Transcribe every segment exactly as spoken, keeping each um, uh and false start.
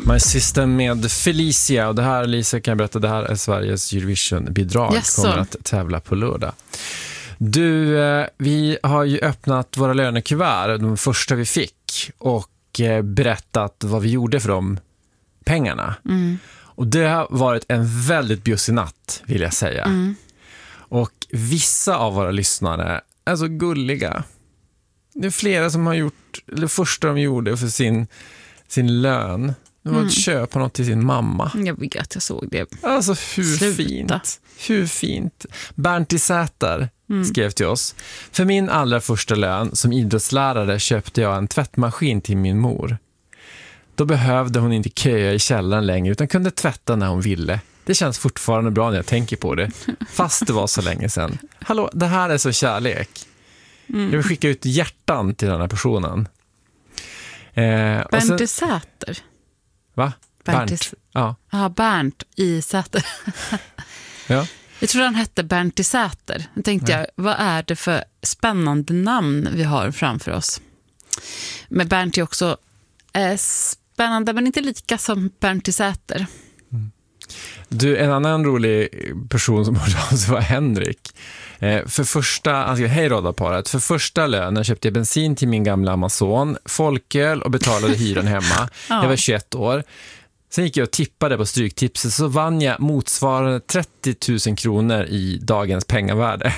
My System med Felicia. Och det här, Lisa, kan jag berätta, det här är Sveriges Eurovision-bidrag. Yes, kommer att tävla på lördag. Du, vi har ju öppnat våra lönekuvert, de första vi fick, och berättat vad vi gjorde för de pengarna. Mm. Och det har varit en väldigt bjussig natt, vill jag säga. Mm. Och vissa av våra lyssnare är så gulliga. Det är flera som har gjort, eller första de gjorde för sin, sin lön, det var mm. att köpa något till sin mamma. Jag vet att jag såg det. Alltså hur Sluta. fint. Hur fint. Bernt i Säter mm. skrev till oss: för min allra första lön som idrottslärare köpte jag en tvättmaskin till min mor. Då behövde hon inte köa i källaren längre utan kunde tvätta när hon ville. Det känns fortfarande bra när jag tänker på det. Fast det var så länge sedan. Hallå, det här är så kärlek. Mm. Jag vill skicka ut hjärtan till den här personen. Eh, Bernt i Säter. Va? Bernt. Bernt. Ja. Ja, Bernt i Säter. Ja. Jag tror han hette Bernt i Säter. Jag tänkte ja. jag, vad är det för spännande namn vi har framför oss? Men Bernt är också eh, spännande, men inte lika som Bernt i Säter. Mm. Du, en annan rolig person som hörde av sig var Henrik. Eh, för första, alltså, hej radarparet, för första lönen köpte jag bensin till min gamla Amazon, folköl och betalade hyran hemma. Ja. Jag var tjugoett år. Sen gick jag och tippade på Stryktipset, så vann jag motsvarande trettio tusen kronor i dagens pengavärde.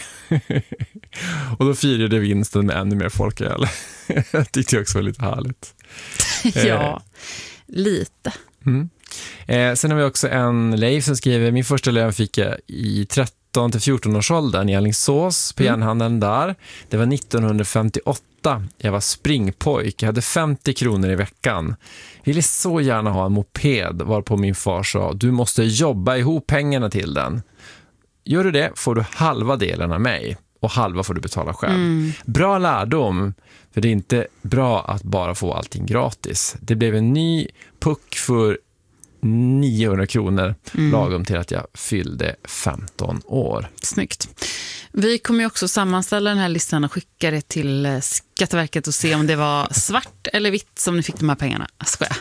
Och då firade vinsten med ännu mer folköl. Det tyckte jag också var lite härligt. Ja, eh. lite. Mm. Eh, sen har vi också en Leif som skriver: min första lön fick jag i tretton till fjorton års åldern i Alingsås på järnhandeln där. Det var nittonhundrafemtioåtta. Jag var springpojk. Jag hade femtio kronor i veckan. Ville så gärna ha en moped, varpå min far sa: du måste jobba ihop pengarna till den. Gör du det får du halva delen av mig och halva får du betala själv. Mm. Bra lärdom, för det är inte bra att bara få allting gratis. Det blev en ny puck för niohundra kronor, mm. lagom till att jag fyllde femton år. Snyggt. Vi kommer ju också sammanställa den här listan och skicka det till Skatteverket och se om det var svart eller vitt som ni fick de här pengarna. Jag skojar.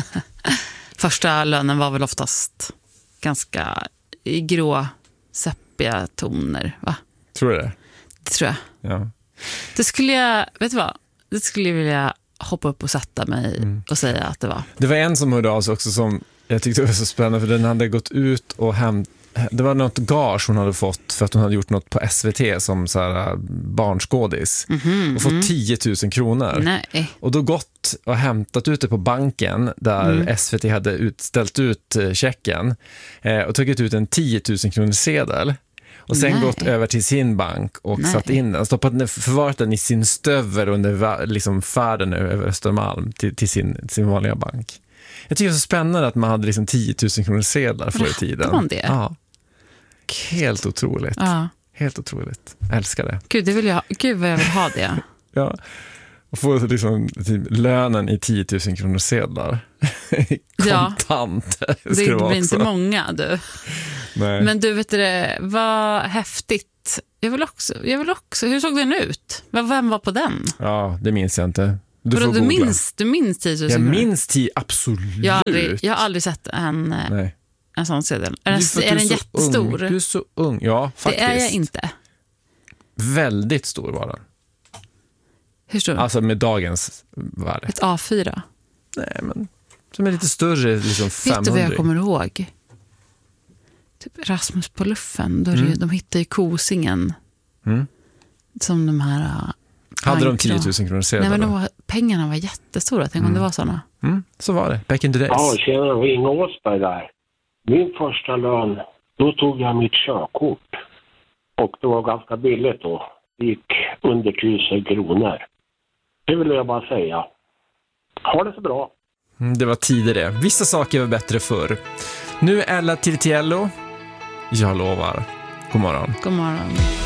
Första lönen var väl oftast ganska i grå, seppiga toner, va? Tror du det? Det tror jag. Ja. Det skulle jag, vet du vad? Det skulle jag vilja hoppa upp och sätta mig mm. och säga att det var. Det var en som hörde av sig också som jag tyckte var så spännande, för den hade gått ut och hämt, det var något gage hon hade fått för att hon hade gjort något på S V T som så här barnskådis mm-hmm, och fått mm. tio tusen kronor. Nej. Och då gått och hämtat ut det på banken där mm. S V T hade ut, ställt ut checken eh, och tagit ut en tio tusen kronor sedel. Och sen Nej. gått över till sin bank och Nej. satt in den, stoppat den, förvarat den i sin stöver under liksom färden över Östermalm till, till sin, sin vanliga bank. Jag tycker det är så spännande att man hade liksom tio tusen kronor sedlar förr i tiden. Man det? Ja. Helt otroligt. Ja. Helt otroligt. Jag älskar det. Gud, det vill jag, Gud vad jag vill ha det. Ja. Och få liksom, typ, lönen i tio tusen kronor sedlar. Kontant. Ja. Det, det blir inte många, du. Nej. Men du, vet det, vad häftigt. Jag vill också, jag vill också. Hur såg den ut? Vem var på den? Ja, det minns jag inte. Du, får du, minns, du minns tio tusen? Jag minns tio, absolut. Jag har aldrig, jag har aldrig sett en, en sån sedel. Är, den, är den jättestor? Ung. Du är så ung, ja, faktiskt. Det är jag inte. Väldigt stor var den. Hur stor? Alltså med dagens värde. Ett A fyra? Nej, men som är lite större, liksom femhundra. Vet du vad jag kommer ihåg? Typ Rasmus på luffen. Då mm. det, de hittade i Kosingen. Mm. Som de här... Hade de tio tusen kronor sedan? Nej, men de var, pengarna var jättestora. Tänk mm. om det var sådana. Mm. Så var det. Back in the days. Ja, tjena, Inge Åsberg där. Min första lön, då tog jag mitt körkort. Och det var ganska billigt då. Det gick under tusen kronor. Det vill jag bara säga. Ha det så bra. Mm, det var tidigare. Vissa saker var bättre förr. Nu är Ella Tirtiello. Jag lovar. God morgon. God morgon.